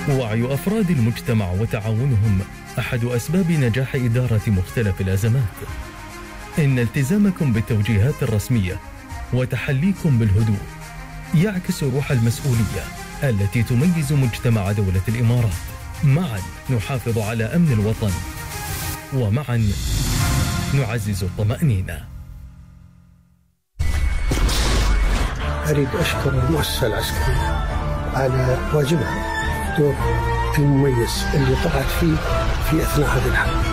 وعي أفراد المجتمع وتعاونهم أحد أسباب نجاح إدارة مختلف الأزمات. إن التزامكم بالتوجيهات الرسمية وتحليكم بالهدوء يعكس روح المسؤولية التي تميز مجتمع دولة الإمارات. معا نحافظ على أمن الوطن، ومعا نعزز الطمأنينة. أريد أشكر المؤسسة العسكرية على واجبها، دور المميز اللي طلعت فيه في أثناء هذه الحرب.